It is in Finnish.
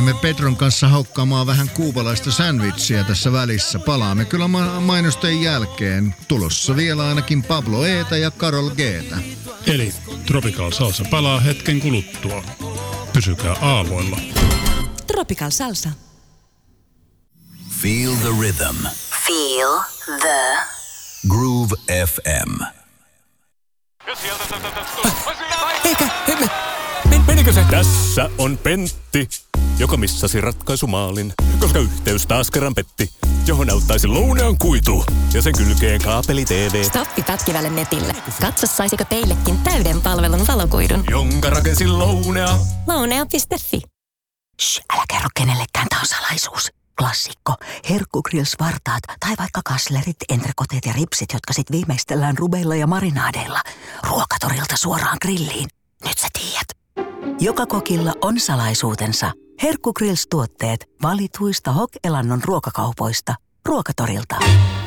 ehdimme Pedron kanssa haukkaamaan vähän kuubalaista sandwichia tässä välissä. Palaamme kyllä mainosten jälkeen. Tulossa vielä ainakin Pablo Etä ja Karol G:tä. Eli Tropical Salsa palaa hetken kuluttua. Pysykää aalloilla. Tropical Salsa. Feel the rhythm. Feel the Groove FM. Menikö se? Tässä on Pentti, joka missasi ratkaisumaalin, koska yhteys taas kerran petti, johon auttaisi Lounean kuitu ja sen kylkeen kaapeli TV. Stoppi pätkivälle netille. Katso, saisiko teillekin täyden palvelun valokuidun, Jonka rakensi Lounea. Lounea.fi. Shh, älä kerro kenellekään, tää on salaisuus. Klassikko. Herkkugrills-vartaat tai vaikka kaslerit, entrekoteet ja ripsit, jotka sit viimeistellään rubeilla ja marinaadeilla. Ruokatorilta suoraan grilliin. Nyt sä tiedät. Joka kokilla on salaisuutensa. Herkkugrills-tuotteet valituista Hok-elannon ruokakaupoista. Ruokatorilta.